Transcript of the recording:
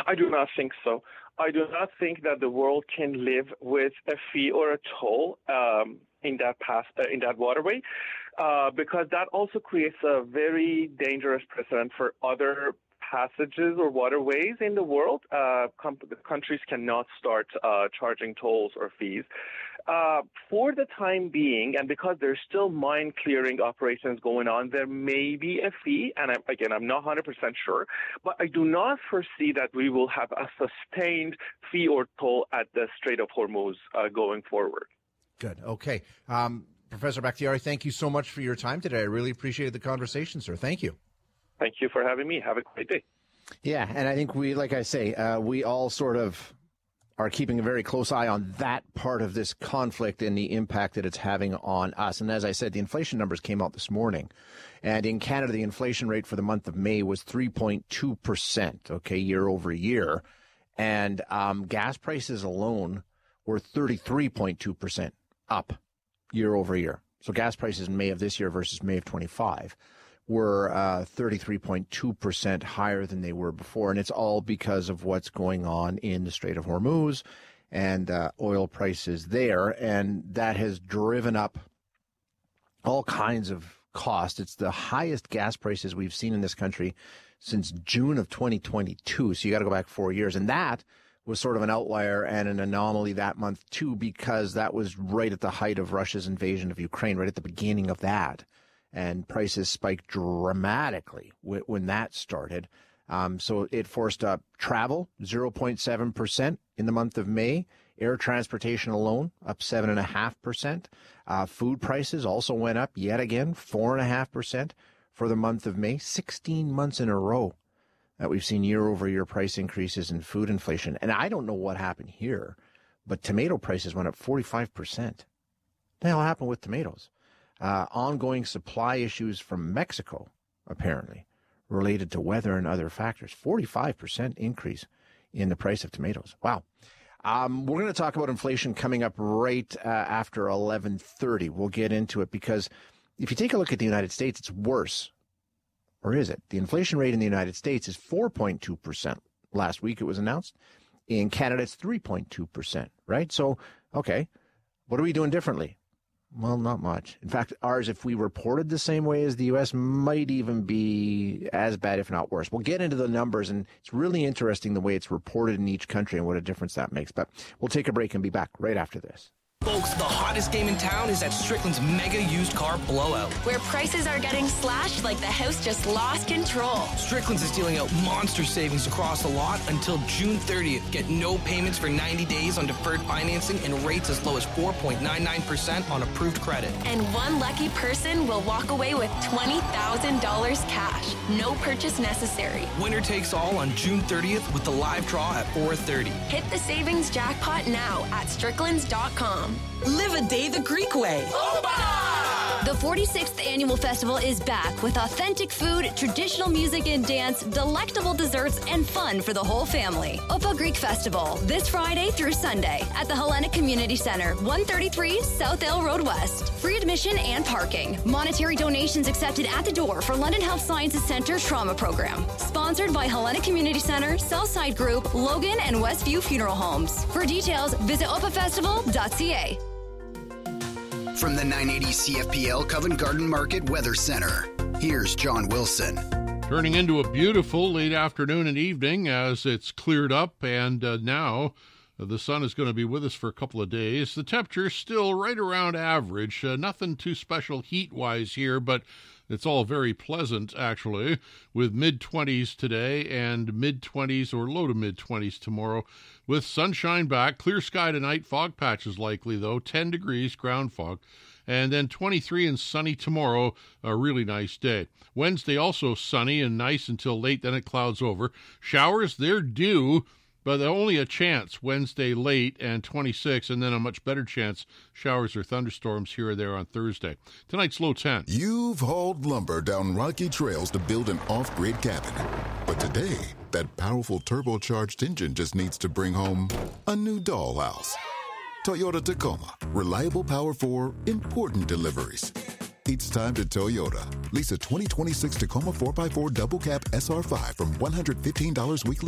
I do not think so. I do not think that the world can live with a fee or a toll in that waterway, because that also creates a very dangerous precedent for other passages or waterways in the world. Countries cannot start charging tolls or fees. For the time being, and because there's still mine clearing operations going on, there may be a fee, and I'm not 100% sure, but I do not foresee that we will have a sustained fee or toll at the Strait of Hormuz going forward. Good. Okay. Professor Bakhtiari, thank you so much for your time today. I really appreciated the conversation, sir. Thank you. Thank you for having me. Have a great day. Yeah, and I think we all sort of are keeping a very close eye on that part of this conflict and the impact that it's having on us. And as I said, the inflation numbers came out this morning. And in Canada, the inflation rate for the month of May was 3.2%, okay, year over year. And gas prices alone were 33.2% up year over year. So gas prices in May of this year versus May of 25 were 33.2% higher than they were before. And it's all because of what's going on in the Strait of Hormuz and oil prices there. And that has driven up all kinds of costs. It's the highest gas prices we've seen in this country since June of 2022. So you got to go back 4 years. And that was sort of an outlier and an anomaly that month, too, because that was right at the height of Russia's invasion of Ukraine, right at the beginning of that. And prices spiked dramatically when that started. So it forced up travel, 0.7% in the month of May. Air transportation alone, up 7.5%. Food prices also went up yet again, 4.5% for the month of May. 16 months in a row that we've seen year-over-year price increases in food inflation. And I don't know what happened here, but tomato prices went up 45%. What the hell happened with tomatoes? Ongoing supply issues from Mexico, apparently, related to weather and other factors. 45% increase in the price of tomatoes. Wow. We're going to talk about inflation coming up right after 11:30. We'll get into it because if you take a look at the United States, it's worse. Or is it? The inflation rate in the United States is 4.2%. Last week it was announced. In Canada, it's 3.2%, right? So, okay, what are we doing differently? Well, not much. In fact, ours, if we reported the same way as the U.S., might even be as bad, if not worse. We'll get into the numbers, and it's really interesting the way it's reported in each country and what a difference that makes. But we'll take a break and be back right after this. Folks, the hottest game in town is at Strickland's Mega Used Car Blowout, where prices are getting slashed like the house just lost control. Strickland's is dealing out monster savings across the lot until June 30th. Get no payments for 90 days on deferred financing and rates as low as 4.99% on approved credit. And one lucky person will walk away with $20,000 cash. No purchase necessary. Winner takes all on June 30th with the live draw at 4:30. Hit the savings jackpot now at stricklands.com. Live a day the Greek way. The 46th annual festival is back with authentic food, traditional music and dance, delectable desserts, and fun for the whole family. Upa Greek Festival, this Friday through Sunday at the Hellenic Community Center, 133 South Ale Road West. Free admission and parking. Monetary donations accepted at the door for London Health Sciences Center Trauma Program. Sponsored by Hellenic Community Center, Southside Group, Logan, and Westview Funeral Homes. For details, visit upafestival.ca. From the 980 CFPL Covent Garden Market Weather Center, here's John Wilson. Turning into a beautiful late afternoon and evening as it's cleared up, and now the sun is going to be with us for a couple of days. The temperature is still right around average. Nothing too special heat-wise here, but it's all very pleasant, actually, with mid-20s today and mid-20s or low to mid-20s tomorrow. With sunshine back, clear sky tonight, fog patches likely, though, 10 degrees, ground fog. And then 23 and sunny tomorrow, a really nice day. Wednesday also sunny and nice until late, then it clouds over. Showers, they're due, but only a chance Wednesday late and 26, and then a much better chance showers or thunderstorms here or there on Thursday. Tonight's low 10. You've hauled lumber down rocky trails to build an off-grid cabin. But today, that powerful turbocharged engine just needs to bring home a new dollhouse. Toyota Tacoma. Reliable power for important deliveries. It's time to Toyota. Lease a 2026 Tacoma 4x4 double cab SR5 from $115 weekly.